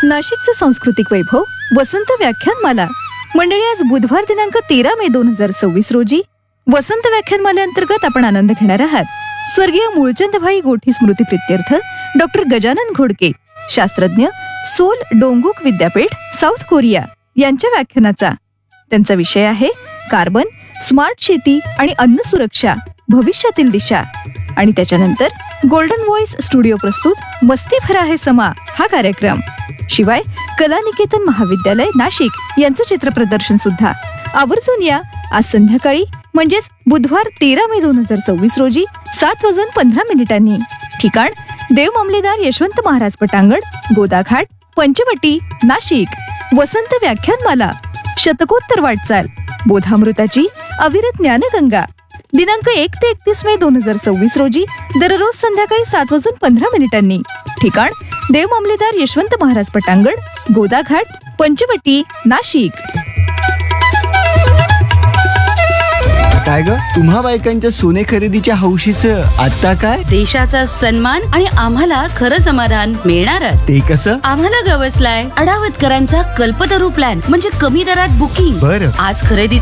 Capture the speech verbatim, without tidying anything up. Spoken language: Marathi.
नाशिकचं सांस्कृतिक वैभव वसंत व्याख्यानमाला. मंडळी, आज बुधवार दिनांक तेरा मे दोन हजार सव्वीस रोजी वसंत व्याख्यानमालेअंतर्गत आपण आनंद घेणार आहात स्वर्गीय मूळचंदभाई गोठी स्मृती प्रित्यर्थ डॉक्टर गजानन घोडके, शास्त्रज्ञ, सोल डोंगुक विद्यापीठ, साऊथ कोरिया यांच्या व्याख्यानाचा. त्यांचा विषय आहे कार्बन, स्मार्ट शेती आणि अन्न सुरक्षा, भविष्यातील दिशा. आणि त्याच्यानंतर गोल्डन व्हॉइस स्टुडिओ प्रस्तुत मस्ती भरा है समा हा कार्यक्रम. शिवाय कलानिकेतन महाविद्यालय नाशिक यांचं चित्रप्रदर्शन सुद्धा. आवर्जून या आज संध्याकाळी म्हणजेच बुधवार तेरा मे दोन हजार सव्वीस रोजी सात वाजून पंधरा मिनिटांनी. ठिकाण देव मामलेदार यशवंत महाराज पटांगण, गोदाघाट, पंचवटी, नाशिक. वसंत व्याख्यानमाला, शतकोत्तर वाटचाल, बोधामृताची अविरत ज्ञानगंगा. दिनांक एक ते एकतीस मे दोन हजार सव्वीस रोजी दररोज संध्याकाळी सात वाजून पंधरा मिनिटांनी. ठिकाण देव मामलेदार यशवंत महाराज पटांगण, गोदाघाट, पंचवटी, नाशिक. काय ग, तुम्हा बायकांच्या सोने खरेदीच्या हौशीचं आता काय? देशाचा सन्मान आणि आम्हाला खरं समाधान मिळणारच. ते कसं? आम्हाला गवसलाय अडावतकरांचा कल्पतरू प्लॅन, म्हणजे कमी दरात बुकिंग. बरं. आज खरेदी